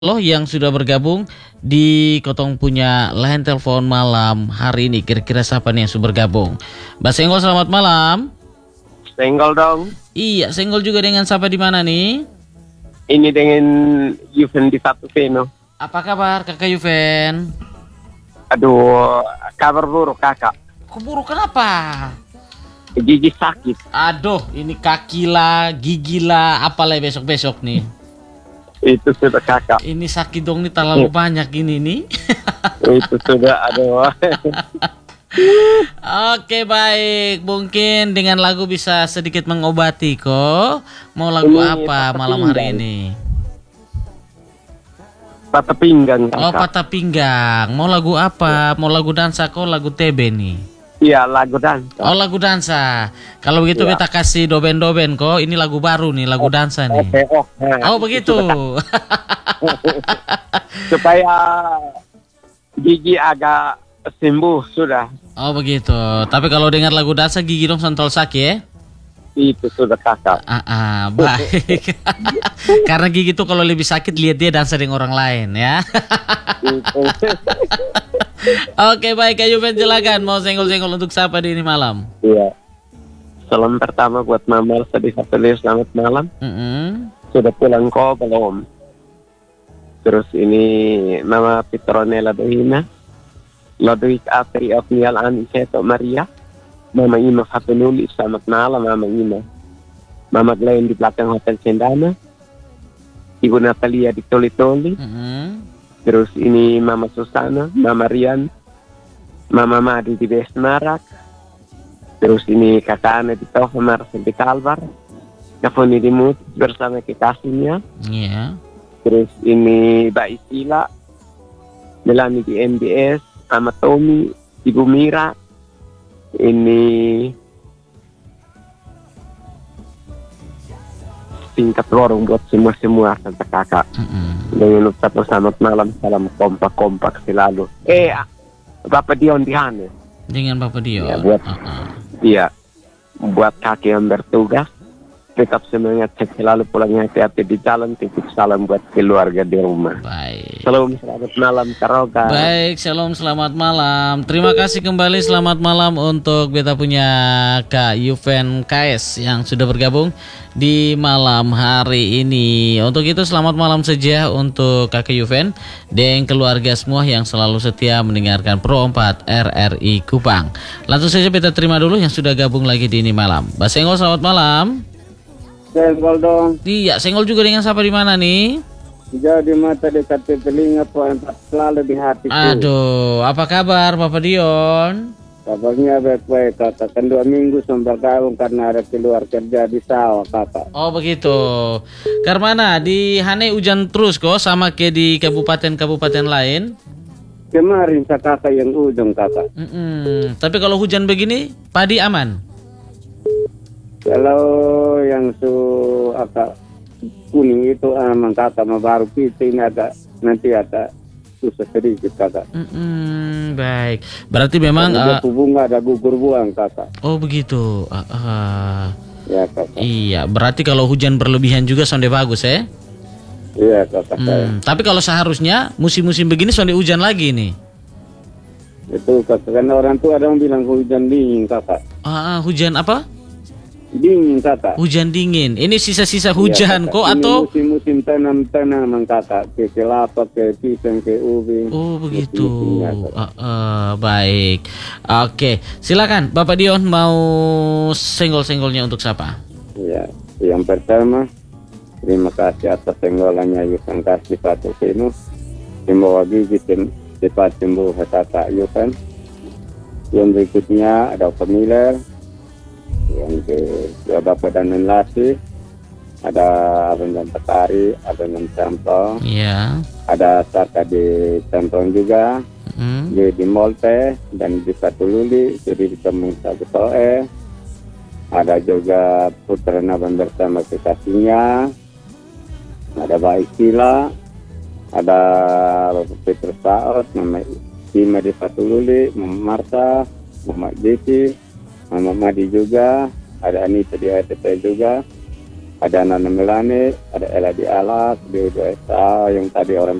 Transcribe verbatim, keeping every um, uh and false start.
Loh yang sudah bergabung di Kotong punya line telepon malam hari ini. Kira-kira siapa nih yang sudah bergabung? Mbak Senggol, selamat malam. Senggol dong. Iya, Senggol juga dengan siapa di mana nih? Ini dengan Yuven di satu Veno. Apa kabar Kakak Yuven? Aduh, kabar buruk kakak. Keburu kenapa? Gigi sakit. Aduh, ini kaki lah, gigi lah, apalah besok-besok nih. Itu sudah kakak. Ini sakit dong nih, terlalu banyak ini nih. Itu sudah, aduh. Oke, baik. Mungkin dengan lagu bisa sedikit mengobati kok. Mau lagu Ini apa patah malam hari pinggang. ini? Patah pinggang kakak. Oh, patah pinggang. Mau lagu apa? Mau lagu dansa kok, lagu T B nih? Iya, lagu dansa. Oh, lagu dansa. Kalau begitu Iya. kita kasih doben-doben kok. Ini lagu baru nih, lagu dansa nih. Oke, oh. Nah, Oh, itu begitu. sudah, supaya gigi agak sembuh sudah. Oh, begitu. Tapi kalau dengar lagu dansa gigi dong sentol sakit ya? Itu sudah kakak. Ah, ah, baik. Karena gigi tuh kalau lebih sakit lihat dia dansa dengan orang lain ya. Itu. Oke, baik Kak Yuven, silakan mau senggol-senggol untuk siapa di ini malam? Iya. Salam pertama buat Mama sedih Satelir, selamat malam. Mm-mm. Sudah pulang kok belum? Terus ini Mama Petronella Dohina, Lodoik Atri Ofnial Aniseto Maria, Mama Ima Fatunuli, selamat malam Mama Ima. Mama Glenn di belakang Hotel Cendana, Ibu Natalia di Toli-Toli, Mm-mm. terus ini Mama Susana, Mama Rian, Mama Madi di Besmarak, terus ini kakak Ana di Tova Marcel di Kalbar, Kafoni di Mut bersama kekasihnya, Iya. terus ini Mbak Isila, Melani di M B S, sama Tommy, Ibu Mira, ini singkat lorong buat semua-semua tante kakak. Mm-mm. Dengan ucapan selamat malam, salam kompak-kompak selalu. Eh, Bapak Dion di Hane. Dengan Bapak Dio. Ya, buat- Uh-uh. Iya, buat kakek yang bertugas, tetap semangat, cek selalu pulangnya hati-hati di jalan, titip salam buat keluarga di rumah. Baik. Salam, selamat malam, Karoga. Baik, shalom, selamat malam. Terima kasih kembali, selamat malam untuk beta punya Kak Yuven K S yang sudah bergabung di malam hari ini. Untuk itu selamat malam saja untuk Kakak Yuven dan keluarga semua yang selalu setia mendengarkan Pro empat R R I Kupang. Langsung saja beta terima dulu yang sudah gabung lagi di ini malam. Mbak Senggol, selamat malam. Senggol dong, Iya, Senggol juga dengan siapa di mana nih? jauh di mata dekat di telinga, poin selalu di hatiku. Aduh, apa kabar Bapak Dion? Kabarnya baik-baik kakak, kan dua minggu sudah bergabung karena ada keluar kerja di sawah kakak. Oh begitu. Karmana di Hane hujan terus kok sama kayak di kabupaten-kabupaten lain. Kemarin sa kakak yang ujung kakak. Mm-mm. Tapi kalau hujan begini padi aman. Kalau yang su agak kuning itu aman kakak, mau baru kita ini agak nanti agak susah sedikit kakak. Mm-mm. Baik. Berarti memang Karena uh, dia bunga ada gugur buang kakak. oh begitu. Uh, uh, Ya kakak. iya. Berarti kalau hujan berlebihan juga sonde bagus ya. Iya kakak saya. Hmm. Tapi kalau seharusnya musim-musim begini sonde hujan lagi nih. Itu kakak, karena orang tua ada yang bilang hujan dingin kakak. Ah, hujan apa? Dingin kakak. Hujan dingin. Ini sisa-sisa Iya, hujan kakak. kok Ini atau? musim-musim tanam-tanaman kakak, ke kelapa, ke pisang, ke ubi. Oh begitu. Musim-musimnya, kakak. Uh, uh, baik. Oke, silakan Bapak Dion mau senggol-senggolnya untuk siapa? Ya, yang pertama terima kasih atas senggolannya Yukan kasih Patu Sinu. Semoga gigi tem- cepat sembuh kakak Yukan. Yang berikutnya ada Familiar, yang ke Bapak dan Lasi, ada Abang dan Petari, Abang dan Campong, Iya. ada Saka di Campong juga. Mm. Di, di Molte dan di Patululi, jadi di Kampung Sabutoe. Ada juga Putra Naban bersama kekasihnya, ada Mbak Isila, ada Bapak Petrus Saot, Mama Ima di Patululi, Mama Marta, Mama Jesi, Mama Madi juga, ada Anita di A T P juga, ada Nana Melani, ada Ella di Alas, di U dua S A yang tadi orang